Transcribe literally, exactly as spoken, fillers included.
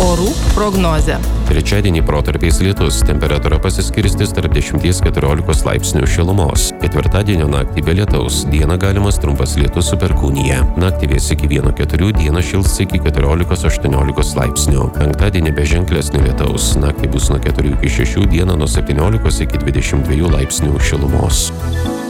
Orų prognozė. Trečiadienį protarpiais lietus, temperatūra pasiskirstys tarp dešimties keturiolikos laipsnių šilumos. Ketvirtadienio naktį be lietaus, dieną galimas trumpas lietus su perkūnija. Naktį vės iki vieno keturių, dieną šils iki keturiolikos aštuoniolikos laipsnių. Penktadienį be ženklesnio lietaus, naktį bus nuo keturių iki šešių, dieną nuo septyniolikos iki dvidešimt dviejų laipsnių šilumos.